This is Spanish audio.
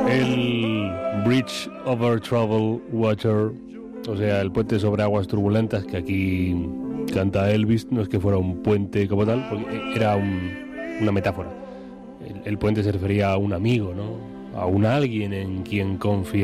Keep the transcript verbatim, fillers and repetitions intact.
El Bridge over Troubled Water, o sea, el puente sobre aguas turbulentas, que aquí canta Elvis, no es que fuera un puente como tal, porque era un, una metáfora. El, el puente se refería a un amigo, ¿no? A un alguien en quien confía.